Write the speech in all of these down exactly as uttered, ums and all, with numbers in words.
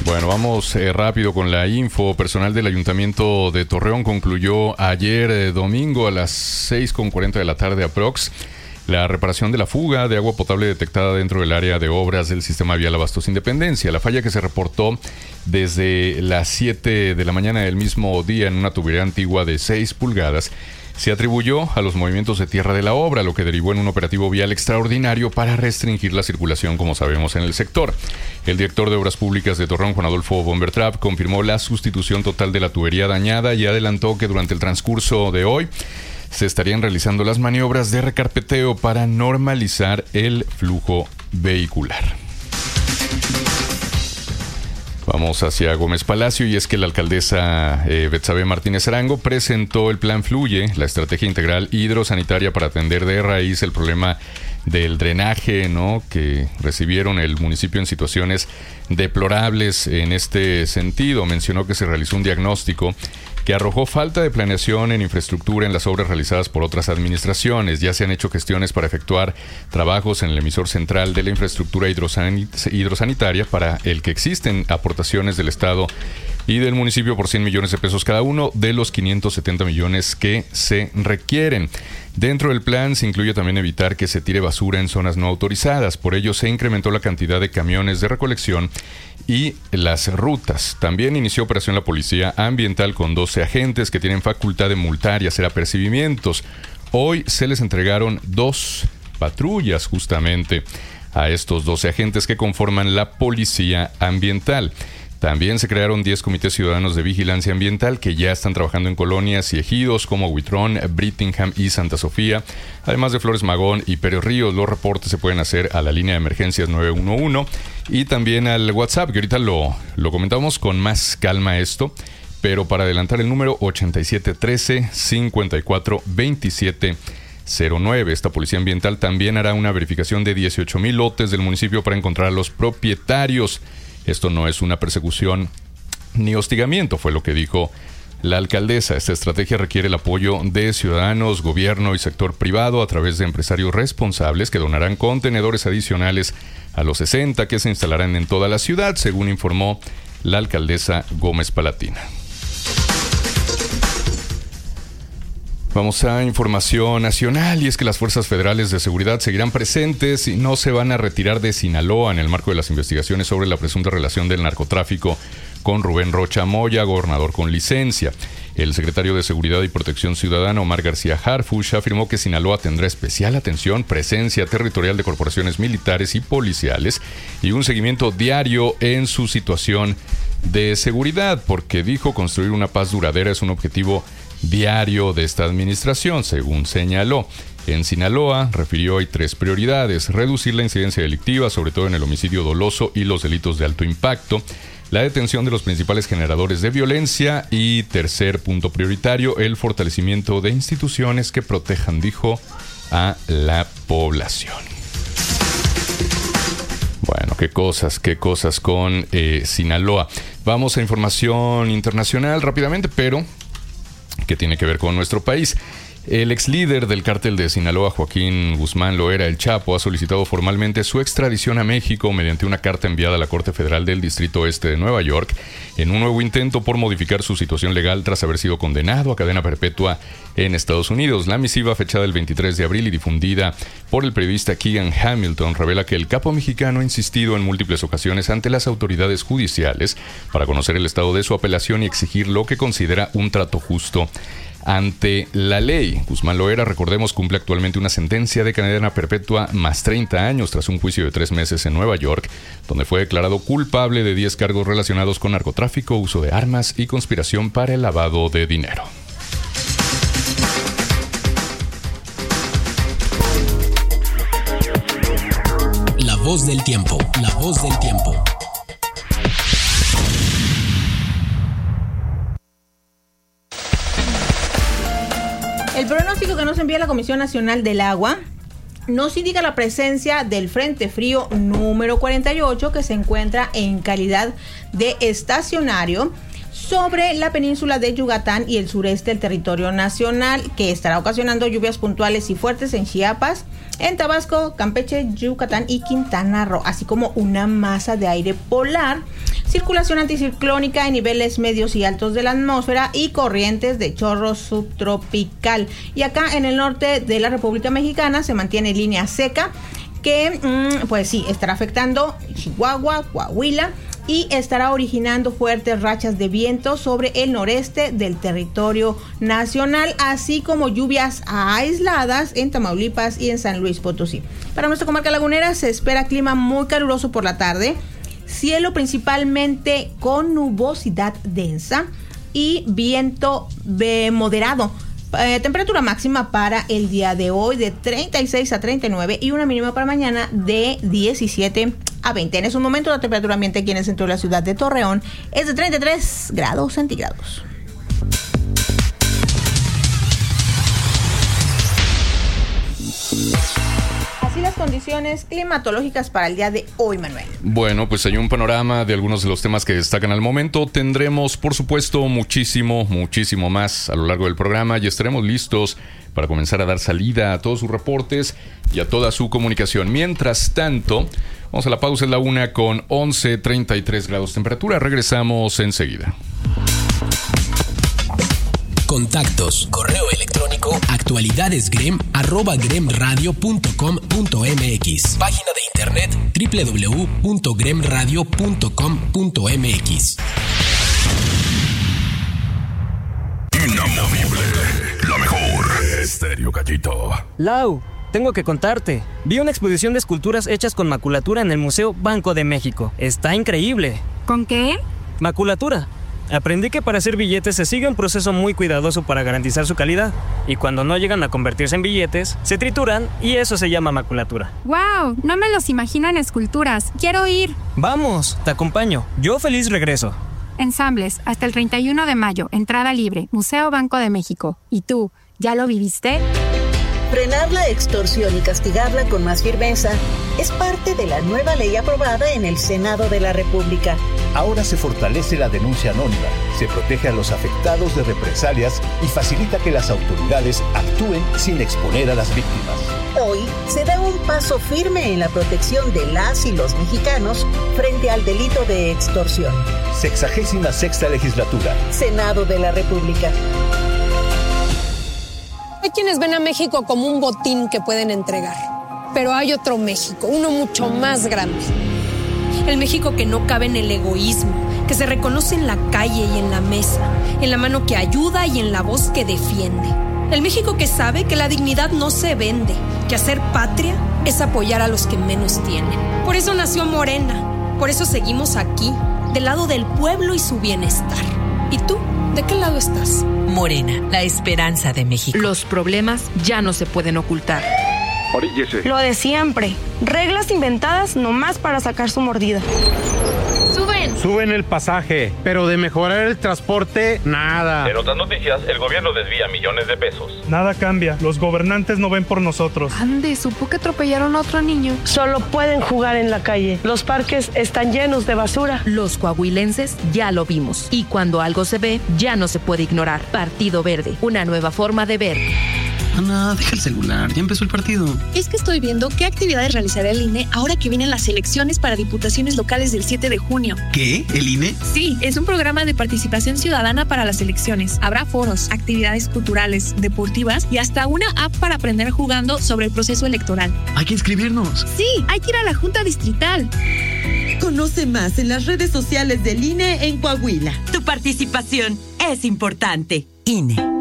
Bueno, vamos eh, rápido con la info. Personal del Ayuntamiento de Torreón concluyó ayer eh, domingo a las seis con cuarenta de la tarde aprox la reparación de la fuga de agua potable detectada dentro del área de obras del sistema vial Abastos Independencia. La falla, que se reportó desde las siete de la mañana del mismo día en una tubería antigua de seis pulgadas, se atribuyó a los movimientos de tierra de la obra, lo que derivó en un operativo vial extraordinario para restringir la circulación, como sabemos, en el sector. El director de Obras Públicas de Torreón, Juan Adolfo Bombertrap, confirmó la sustitución total de la tubería dañada y adelantó que durante el transcurso de hoy se estarían realizando las maniobras de recarpeteo para normalizar el flujo vehicular. Vamos hacia Gómez Palacio, y es que la alcaldesa eh, Betsabe Martínez Arango presentó el Plan Fluye, la estrategia integral hidrosanitaria para atender de raíz el problema del drenaje, ¿no?, que recibieron el municipio en situaciones deplorables. En este sentido, mencionó que se realizó un diagnóstico que arrojó falta de planeación en infraestructura en las obras realizadas por otras administraciones. Ya se han hecho gestiones para efectuar trabajos en el emisor central de la infraestructura hidrosanit- hidrosanitaria, para el que existen aportaciones del Estado y del municipio por cien millones de pesos cada uno de los quinientos setenta millones que se requieren. Dentro del plan se incluye también evitar que se tire basura en zonas no autorizadas. Por ello se incrementó la cantidad de camiones de recolección y las rutas. También inició operación la Policía Ambiental con doce agentes que tienen facultad de multar y hacer apercibimientos. Hoy se les entregaron dos patrullas justamente a estos doce agentes que conforman la Policía Ambiental. También se crearon diez comités ciudadanos de vigilancia ambiental que ya están trabajando en colonias y ejidos como Huitrón, Brittingham y Santa Sofía, además de Flores Magón y Pérez Ríos. Los reportes se pueden hacer a la línea de emergencias nueve uno uno y también al WhatsApp, que ahorita lo, lo comentamos con más calma esto, pero para adelantar el número ochenta y siete trece cincuenta y cuatro veintisiete cero nueve. Esta Policía Ambiental también hará una verificación de dieciocho mil lotes del municipio para encontrar a los propietarios. Esto no es una persecución ni hostigamiento, fue lo que dijo la alcaldesa. Esta estrategia requiere el apoyo de ciudadanos, gobierno y sector privado a través de empresarios responsables que donarán contenedores adicionales a los sesenta que se instalarán en toda la ciudad, según informó la alcaldesa Gómez Palatina. Vamos a información nacional, y es que las fuerzas federales de seguridad seguirán presentes y no se van a retirar de Sinaloa en el marco de las investigaciones sobre la presunta relación del narcotráfico con Rubén Rocha Moya, gobernador con licencia. El secretario de Seguridad y Protección Ciudadana, Omar García Harfuch, afirmó que Sinaloa tendrá especial atención, presencia territorial de corporaciones militares y policiales y un seguimiento diario en su situación de seguridad, porque dijo construir una paz duradera es un objetivo diario de esta administración, según señaló. En Sinaloa, refirió, hay tres prioridades: reducir la incidencia delictiva, sobre todo en el homicidio doloso y los delitos de alto impacto, la detención de los principales generadores de violencia y, tercer punto prioritario, el fortalecimiento de instituciones que protejan, dijo, a la población. Bueno, qué cosas, qué cosas con eh, Sinaloa. Vamos a información internacional rápidamente, pero que tiene que ver con nuestro país. El ex líder del cártel de Sinaloa, Joaquín Guzmán Loera, el Chapo, ha solicitado formalmente su extradición a México mediante una carta enviada a la Corte Federal del Distrito Este de Nueva York, en un nuevo intento por modificar su situación legal tras haber sido condenado a cadena perpetua en Estados Unidos. La misiva, fechada el veintitrés de abril y difundida por el periodista Keegan Hamilton, revela que el capo mexicano ha insistido en múltiples ocasiones ante las autoridades judiciales para conocer el estado de su apelación y exigir lo que considera un trato justo ante la ley. Guzmán Loera, recordemos, cumple actualmente una sentencia de cadena perpetua más treinta años tras un juicio de tres meses en Nueva York, donde fue declarado culpable de diez cargos relacionados con narcotráfico, uso de armas y conspiración para el lavado de dinero. La voz del tiempo, la voz del tiempo. El pronóstico que nos envía la Comisión Nacional del Agua nos indica la presencia del Frente Frío número cuarenta y ocho, que se encuentra en calidad de estacionario sobre la península de Yucatán y el sureste del territorio nacional, que estará ocasionando lluvias puntuales y fuertes en Chiapas, en Tabasco, Campeche, Yucatán y Quintana Roo, así como una masa de aire polar circulación anticiclónica en niveles medios y altos de la atmósfera y corrientes de chorro subtropical. Y acá en el norte de la República Mexicana se mantiene línea seca que, mmm, pues sí, estará afectando Chihuahua, Coahuila y estará originando fuertes rachas de viento sobre el noreste del territorio nacional, así como lluvias aisladas en Tamaulipas y en San Luis Potosí. Para nuestra comarca lagunera se espera clima muy caluroso por la tarde, cielo principalmente con nubosidad densa y viento moderado. Eh, temperatura máxima para el día de hoy de treinta y seis a treinta y nueve y una mínima para mañana de diecisiete a veinte. En ese momento la temperatura ambiente aquí en el centro de la ciudad de Torreón es de treinta y tres grados centígrados. Así las condiciones climatológicas para el día de hoy, Manuel. Bueno, pues hay un panorama de algunos de los temas que destacan al momento. Tendremos, por supuesto, muchísimo, muchísimo más a lo largo del programa y estaremos listos para comenzar a dar salida a todos sus reportes y a toda su comunicación. Mientras tanto, vamos a la pausa, en la una con once, treinta y tres grados temperatura. Regresamos enseguida. Contactos, correo electrónico, actualidadesgrem, arroba gremradio punto com punto mx. Página de internet, doble u doble u doble u punto gremradio punto com punto mx. Inamovible, la mejor. Estéreo Gallito. Lau, tengo que contarte. Vi una exposición de esculturas hechas con maculatura en el Museo Banco de México. Está increíble. ¿Con qué? Maculatura. Aprendí que para hacer billetes se sigue un proceso muy cuidadoso para garantizar su calidad. Y cuando no llegan a convertirse en billetes, se trituran y eso se llama maculatura. ¡Wow! No me los imagino en esculturas. ¡Quiero ir! Vamos, te acompaño. Yo feliz regreso. Ensambles, hasta el treinta y uno de mayo. Entrada libre. Museo Banco de México. ¿Y tú, ya lo viviste? Frenar la extorsión y castigarla con más firmeza es parte de la nueva ley aprobada en el Senado de la República. Ahora se fortalece la denuncia anónima, se protege a los afectados de represalias y facilita que las autoridades actúen sin exponer a las víctimas. Hoy se da un paso firme en la protección de las y los mexicanos frente al delito de extorsión. Sexagésima sexta legislatura. Senado de la República. Hay quienes ven a México como un botín que pueden entregar, pero hay otro México, uno mucho más grande. El México que no cabe en el egoísmo, que se reconoce en la calle y en la mesa, en la mano que ayuda y en la voz que defiende. El México que sabe que la dignidad no se vende, que hacer patria es apoyar a los que menos tienen. Por eso nació Morena, por eso seguimos aquí, del lado del pueblo y su bienestar. ¿Y tú? ¿De qué lado estás? Morena, la esperanza de México. Los problemas ya no se pueden ocultar. Oríllese. Lo de siempre. Reglas inventadas nomás para sacar su mordida. ¡Suben! Suben el pasaje, pero de mejorar el transporte, nada. En otras noticias, el gobierno desvía millones de pesos. Nada cambia. Los gobernantes no ven por nosotros. Ande, supo que atropellaron a otro niño. Solo pueden jugar en la calle. Los parques están llenos de basura. Los coahuilenses ya lo vimos. Y cuando algo se ve, ya no se puede ignorar. Partido Verde, una nueva forma de ver. Ana, deja el celular, ya empezó el partido. Es que estoy viendo qué actividades realizará el I N E ahora que vienen las elecciones para diputaciones locales del siete de junio. ¿Qué? ¿El I N E? Sí, es un programa de participación ciudadana para las elecciones. Habrá foros, actividades culturales, deportivas y hasta una app para aprender jugando sobre el proceso electoral. Hay que inscribirnos. Sí, hay que ir a la Junta Distrital. Conoce más en las redes sociales del I N E en Coahuila. Tu participación es importante. I N E.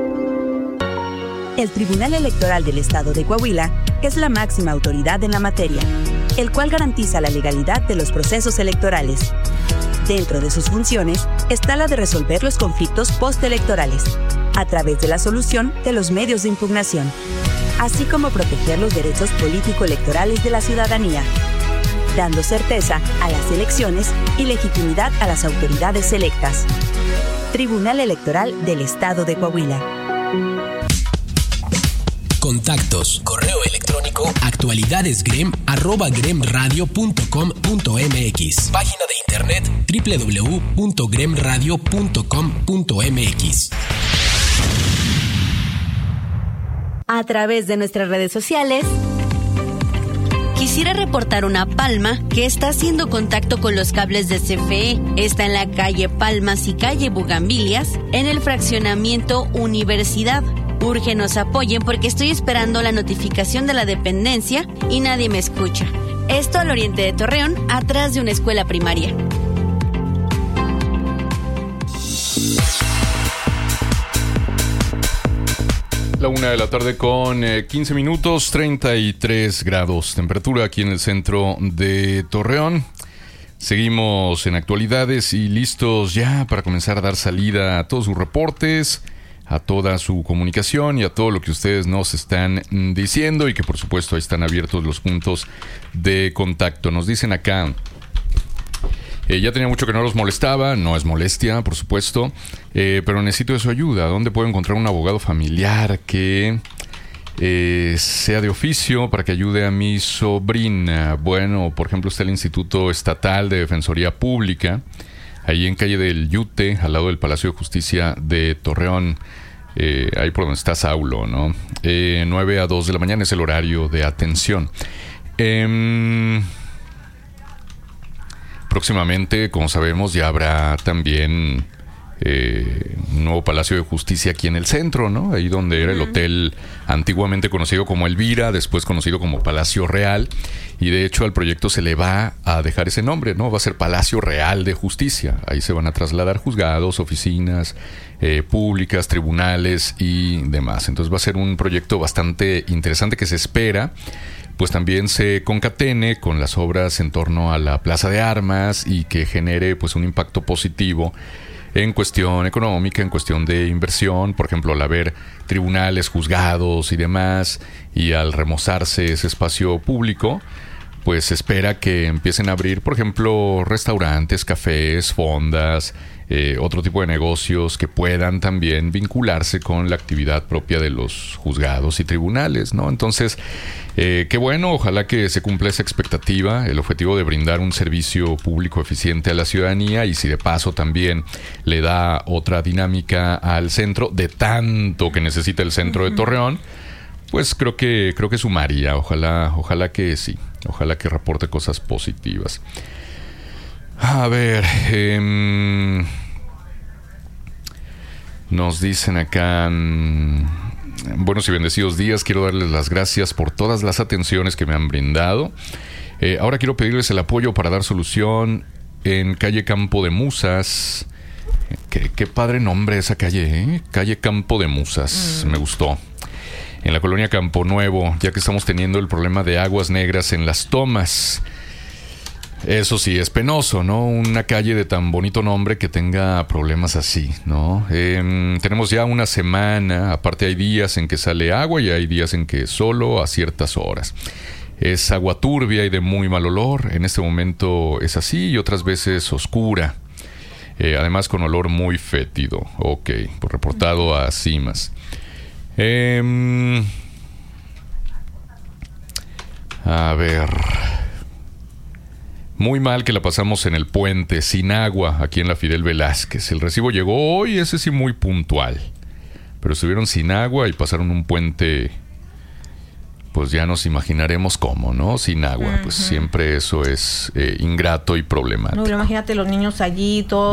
El Tribunal Electoral del Estado de Coahuila es la máxima autoridad en la materia, el cual garantiza la legalidad de los procesos electorales. Dentro de sus funciones está la de resolver los conflictos postelectorales, a través de la solución de los medios de impugnación, así como proteger los derechos político-electorales de la ciudadanía, dando certeza a las elecciones y legitimidad a las autoridades electas. Tribunal Electoral del Estado de Coahuila. Contactos, correo electrónico, actualidadesgrem, arroba gremradio punto com punto mx. Página de internet, doble u doble u doble u punto gremradio punto com punto mx. A través de nuestras redes sociales, quisiera quisiera reportar una palma que está haciendo contacto con los cables de C F E. Está en la calle Palmas y calle Bugambilias, en el fraccionamiento Universidad. Urge nos apoyen porque estoy esperando la notificación de la dependencia y nadie me escucha. Esto al oriente de Torreón, atrás de una escuela primaria. La una de la tarde con eh, quince minutos, treinta y tres grados. Temperatura aquí en el centro de Torreón. Seguimos en actualidades y listos ya para comenzar a dar salida a todos sus reportes, a toda su comunicación y a todo lo que ustedes nos están diciendo y que por supuesto ahí están abiertos los puntos de contacto. Nos dicen acá... Eh, ya tenía mucho que no los molestaba, no es molestia, por supuesto, eh, pero necesito de su ayuda. ¿Dónde puedo encontrar un abogado familiar que eh, sea de oficio para que ayude a mi sobrina? Bueno, por ejemplo, está el Instituto Estatal de Defensoría Pública, ahí en calle del Yute, al lado del Palacio de Justicia de Torreón, eh, ahí por donde está Saulo, ¿no? Eh, nueve a dos de la mañana es el horario de atención. Eh, Próximamente, como sabemos, ya habrá también eh, un nuevo Palacio de Justicia aquí en el centro, ¿no? Ahí donde era el hotel antiguamente conocido como Elvira, después conocido como Palacio Real. Y de hecho al proyecto se le va a dejar ese nombre, ¿no? Va a ser Palacio Real de Justicia. Ahí se van a trasladar juzgados, oficinas eh, públicas, tribunales y demás. Entonces va a ser un proyecto bastante interesante que se espera pues también se concatene con las obras en torno a la Plaza de Armas y que genere pues un impacto positivo en cuestión económica, en cuestión de inversión, por ejemplo, al haber tribunales, juzgados y demás, y al remozarse ese espacio público, pues se espera que empiecen a abrir, por ejemplo, restaurantes, cafés, fondas, eh, otro tipo de negocios que puedan también vincularse con la actividad propia de los juzgados y tribunales, ¿no? Entonces, eh, qué bueno, ojalá que se cumpla esa expectativa, el objetivo de brindar un servicio público eficiente a la ciudadanía y si de paso también le da otra dinámica al centro, de tanto que necesita el centro uh-huh. de Torreón, pues creo que creo que sumaría, ojalá, ojalá que sí, ojalá que reporte cosas positivas. A ver, eh, nos dicen acá, buenos y bendecidos días, quiero darles las gracias por todas las atenciones que me han brindado. Eh, ahora quiero pedirles el apoyo para dar solución en calle Campo de Musas. Qué, qué padre nombre esa calle, ¿eh? Calle Campo de Musas, mm. me gustó. En la colonia Campo Nuevo, ya que estamos teniendo el problema de aguas negras en las tomas. Eso sí, es penoso, ¿no? Una calle de tan bonito nombre que tenga problemas así, ¿no? Eh, tenemos ya una semana, aparte hay días en que sale agua y hay días en que solo a ciertas horas. Es agua turbia y de muy mal olor, en este momento es así y otras veces oscura. Eh, además con olor muy fétido, ok, pues reportado a CIMAS. Eh, a ver... Muy mal que la pasamos en el puente, sin agua, aquí en la Fidel Velázquez. El recibo llegó hoy, ese sí muy puntual. Pero estuvieron sin agua y pasaron un puente, pues ya nos imaginaremos cómo, ¿no? Sin agua, uh-huh. pues siempre eso es eh, ingrato y problemático. No, pero imagínate los niños allí, todos